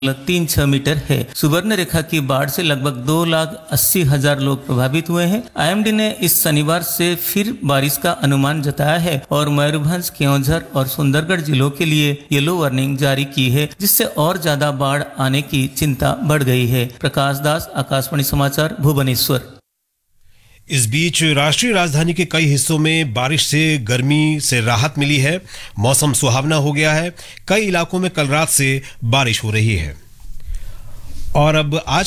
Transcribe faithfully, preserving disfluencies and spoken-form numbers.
तीन छह मीटर है। सुवर्ण रेखा की बाढ़ से लगभग दो लाख अस्सी हजार लोग प्रभावित हुए हैं। आईएमडी ने इस शनिवार से फिर बारिश का अनुमान जताया है और मयूरभंज, केओंझर और सुंदरगढ़ जिलों के लिए येलो वार्निंग जारी की है, जिससे और ज्यादा बाढ़ आने की चिंता बढ़ गई है। प्रकाश दास, आकाशवाणी समाचार, भुवनेश्वर। इस बीच राष्ट्रीय राजधानी के कई हिस्सों में बारिश से गर्मी से राहत मिली है। मौसम सुहावना हो गया है। कई इलाकों में कल रात से बारिश हो रही है। और अब आज